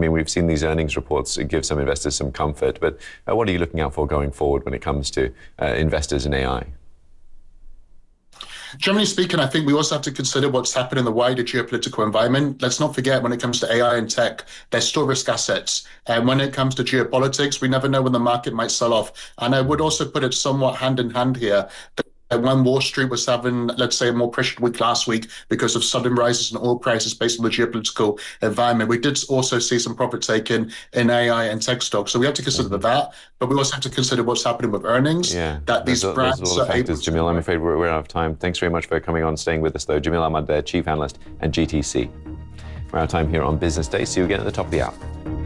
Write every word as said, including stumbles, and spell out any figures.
mean, we've seen these earnings reports give some investors some comfort, but uh, what are you looking out for going forward when it comes to uh, investors in A I? Generally speaking, I think we also have to consider what's happened in the wider geopolitical environment. Let's not forget, when it comes to A I and tech, they're still risk assets. And when it comes to geopolitics, we never know when the market might sell off. And I would also put it somewhat hand in hand here. When Wall Street was having, let's say, a more pressured week last week because of sudden rises in oil prices based on the geopolitical environment, we did also see some profit taken in A I and tech stocks. So we have to consider mm-hmm. that, but we also have to consider what's happening with earnings. Yeah, that these there's a, brands there's a lot of factors, Jamil. I'm afraid we're, we're out of time. Thanks very much for coming on, staying with us, though. Jamil Ahmad, there, Chief Analyst at G T C. We're out of time here on Business Day. See you again at the top of the hour.